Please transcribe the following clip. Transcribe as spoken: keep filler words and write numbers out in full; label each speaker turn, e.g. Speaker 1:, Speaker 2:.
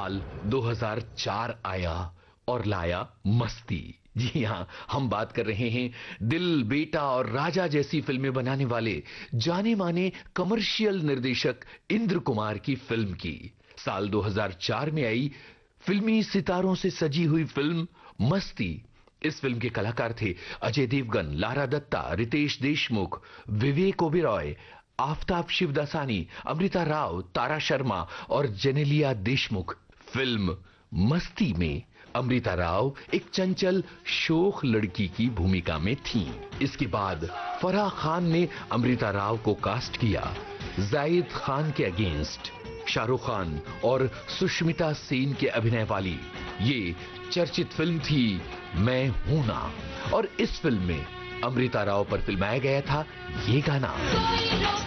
Speaker 1: साल दो हज़ार चार आया और लाया मस्ती। जी हां, हम बात कर रहे हैं दिल, बेटा और राजा जैसी फिल्में बनाने वाले जाने माने कमर्शियल निर्देशक इंद्र कुमार की फिल्म की। साल दो हज़ार चार में आई फिल्मी सितारों से सजी हुई फिल्म मस्ती। इस फिल्म के कलाकार थे अजय देवगन, लारा दत्ता, रितेश देशमुख, विवेक ओबेरॉय, आफताब शिवदासानी, अमृता राव, तारा शर्मा और जेनेलिया देशमुख। फिल्म मस्ती में अमृता राव एक चंचल शोख लड़की की भूमिका में थीं। इसके बाद फराह खान ने अमृता राव को कास्ट किया जाहिद खान के अगेंस्ट। शाहरुख खान और सुष्मिता सेन के अभिनय वाली ये चर्चित फिल्म थी मैं हूं ना, और इस फिल्म में अमृता राव पर फिल्माया गया था ये गाना।